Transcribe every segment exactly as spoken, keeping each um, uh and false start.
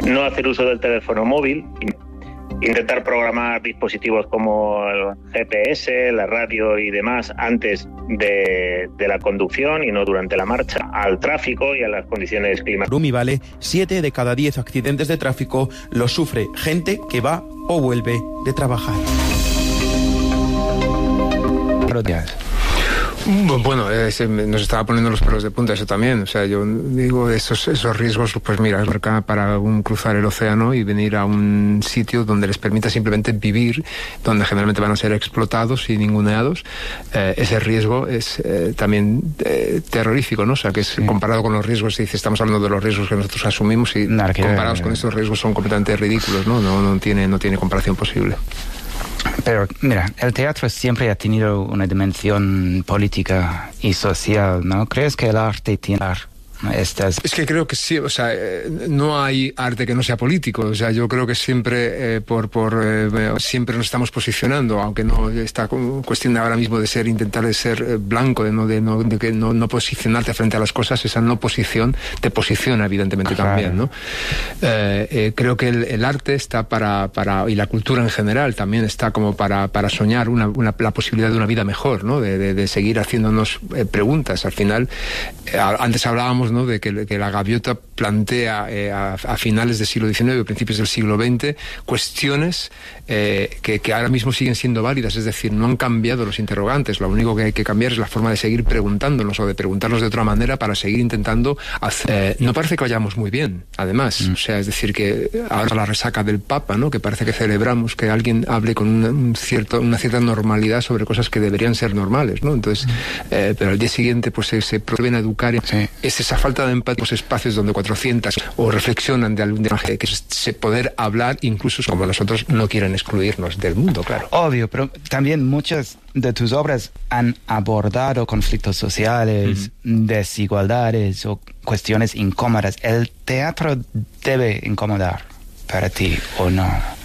no hacer uso del teléfono móvil, intentar programar dispositivos como el G P S, la radio y demás antes de, de la conducción y no durante la marcha, al tráfico y a las condiciones climáticas. Rumi vale, siete de cada diez accidentes de tráfico los sufre gente que va o vuelve de trabajar. Bueno, eh, se, nos estaba poniendo los pelos de punta eso también. O sea, yo digo, esos, esos riesgos, pues mira, para, para un cruzar el océano y venir a un sitio donde les permita simplemente vivir, donde generalmente van a ser explotados y ninguneados, eh, ese riesgo es eh, también eh, terrorífico, ¿no? O sea, que es sí. comparado con los riesgos, dice, estamos hablando de los riesgos que nosotros asumimos y no, que comparados con estos riesgos son completamente ridículos, ¿no? No, no tiene, no tiene comparación posible. Pero mira, el teatro siempre ha tenido una dimensión política y social, ¿no? ¿Crees que el arte tiene estas? Es que creo que sí, o sea, eh, no hay arte que no sea político, o sea, yo creo que siempre eh, por, por eh, siempre nos estamos posicionando, aunque no está cuestión ahora mismo de ser, intentar de ser eh, blanco, de no, de no, de que no, no posicionarte frente a las cosas, esa no posición te posiciona evidentemente claro. también, ¿no? Eh, eh, creo que el, el arte está para, para, y la cultura en general también está como para, para soñar una, una, la posibilidad de una vida mejor, ¿no? De, de, de seguir haciéndonos eh, preguntas. Al final, eh, antes hablábamos, ¿no? de que, que la gaviota plantea eh, a, a finales del siglo diecinueve, principios del siglo veinte, cuestiones eh, que, que ahora mismo siguen siendo válidas, es decir, no han cambiado los interrogantes, lo único que hay que cambiar es la forma de seguir preguntándonos o de preguntarnos de otra manera para seguir intentando hacer. Eh, no parece que vayamos muy bien, además, mm. o sea, es decir, que ahora la resaca del Papa, ¿no? Que parece que celebramos que alguien hable con una, un cierto, una cierta normalidad sobre cosas que deberían ser normales, ¿no? Entonces, mm. eh, pero al día siguiente pues se, se prueben a educar, sí. es esa falta de empatía, los espacios donde cuatrocientas o reflexionan de algún tema que es poder hablar, incluso como nosotros no quieren excluirnos del mundo, claro. Obvio, pero también muchas de tus obras han abordado conflictos sociales, mm. desigualdades o cuestiones incómodas. ¿El teatro debe incomodar para ti o no?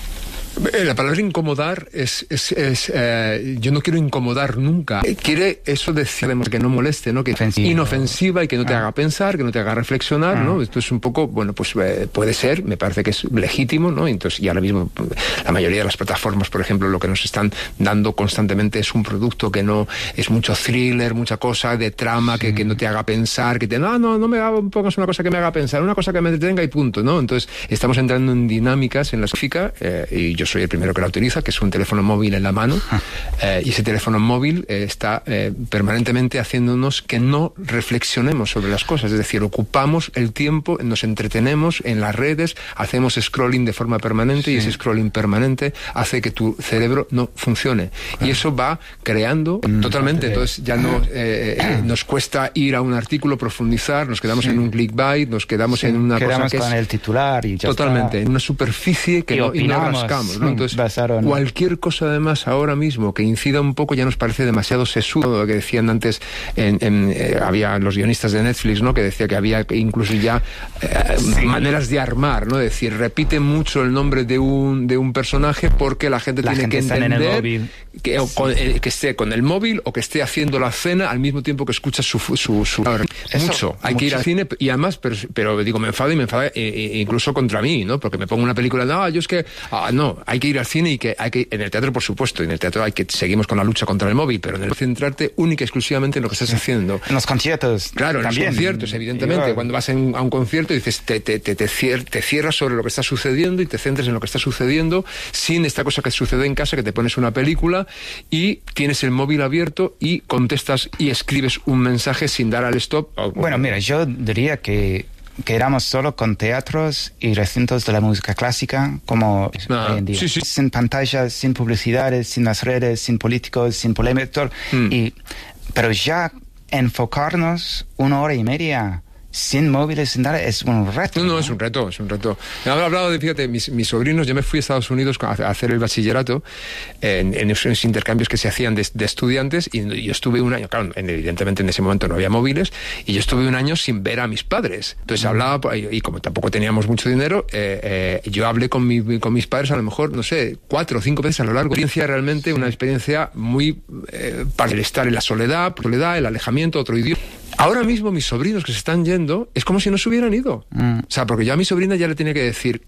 La palabra incomodar es, es, es eh, yo no quiero incomodar nunca. Quiere eso decir que no moleste, ¿no? Que ofensiva. Inofensiva y que no te ah. haga pensar, que no te haga reflexionar, ah. ¿no? Esto es un poco, bueno, pues eh, puede ser, me parece que es legítimo, ¿no? Entonces, y ahora mismo la mayoría de las plataformas, por ejemplo, lo que nos están dando constantemente es un producto que no es mucho thriller, mucha cosa de trama, sí. que, que no te haga pensar, que te, no, no, no me haga, pongas una cosa que me haga pensar, una cosa que me entretenga y punto, ¿no? Entonces, estamos entrando en dinámicas en la física eh, y yo soy el primero que la utiliza, que es un teléfono móvil en la mano, eh, y ese teléfono móvil eh, está eh, permanentemente haciéndonos que no reflexionemos sobre las cosas, es decir, ocupamos el tiempo, nos entretenemos en las redes, hacemos scrolling de forma permanente sí. y ese scrolling permanente hace que tu cerebro no funcione. Claro. Y eso va creando mm, totalmente, entonces ya no eh, eh, nos cuesta ir a un artículo, profundizar, nos quedamos sí. en un clickbait, nos quedamos sí. en una quedamos cosa que con es el titular y ya totalmente, está. En una superficie que y, no, y no rascamos, ¿no? Entonces, basaron... cualquier cosa además ahora mismo que incida un poco ya nos parece demasiado sesudo, lo que decían antes, en, en, eh, había los guionistas de Netflix, ¿no? Que decía que había incluso ya eh, sí. maneras de armar, ¿no? Es decir, repite mucho el nombre de un, de un personaje porque la gente la tiene gente que entender en que, o con, eh, que esté con el móvil o que esté haciendo la cena al mismo tiempo que escucha su... su, su Eso, mucho, hay mucho. que ir al cine y además, pero, pero digo, me enfado y me enfada eh, incluso contra mí, ¿no? Porque me pongo una película, no, yo es que, ah, no, hay que ir al cine y que hay que, en el teatro por supuesto, y en el teatro hay que, seguimos con la lucha contra el móvil, pero en el centrarte única y exclusivamente en lo que estás haciendo. En los conciertos. Claro, en también. los conciertos, evidentemente, igual. Cuando vas en, a un concierto dices, te, te, te, te, cier, te cierras sobre lo que está sucediendo y te centres en lo que está sucediendo, sin esta cosa que sucede en casa, que te pones una película y tienes el móvil abierto y contestas y escribes un mensaje sin dar al stop. Bueno, mira, yo diría que quedamos solo con teatros y recintos de la música clásica como ah, hoy en día. Sí, sí. Sin pantallas, sin publicidades, sin las redes, sin políticos, sin polémica. Mm. Y, pero ya enfocarnos una hora y media sin móviles, sin nada, es un reto. No, no, ¿no? es un reto, es un reto. Me han hablado de, fíjate, mis, mis sobrinos, yo me fui a Estados Unidos a hacer el bachillerato en, en esos intercambios que se hacían de, de estudiantes y yo estuve un año, claro, evidentemente en ese momento no había móviles y yo estuve un año sin ver a mis padres. Entonces hablaba, y, y como tampoco teníamos mucho dinero, eh, eh, yo hablé con, mi, con mis padres a lo mejor, no sé, cuatro o cinco veces a lo largo. Una experiencia realmente, una experiencia muy eh, para el estar en la soledad, soledad, el alejamiento, otro idioma. Ahora mismo mis sobrinos que se están yendo es como si no se hubieran ido. Mm. O sea, porque yo a mi sobrina ya le tenía que decir,